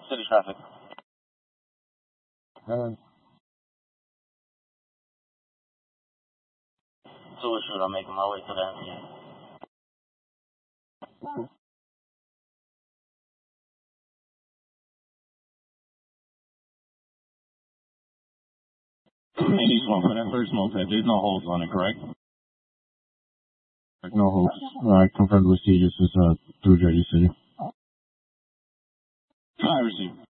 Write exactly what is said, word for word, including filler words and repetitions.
City traffic. Uh, Two issues. I'm making my way to the M P A. Any smoke for that first smoke test. There's no holes on it, correct? no holes. I confirmed with C. This is uh, through Jersey City. I received.